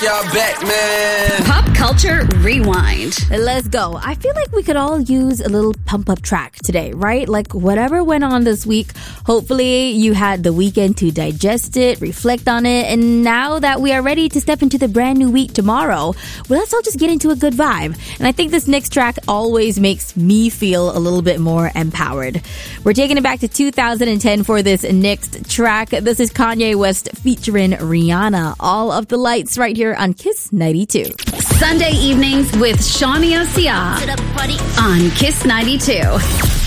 Y'all back, man. Pop Culture Rewind. Let's go. I feel like we could all use a little pump-up track today, right? Like whatever went on this week, hopefully you had the weekend to digest it, reflect on it, and now that we are ready to step into the brand new week tomorrow, well, let's all just get into a good vibe. And I think this next track always makes me feel a little bit more empowered. We're taking it back to 2010 for this next track. This is Kanye West featuring Rihanna. All of the lights right here on Kiss 92. Sunday evenings with Shawnee Osia on Kiss 92.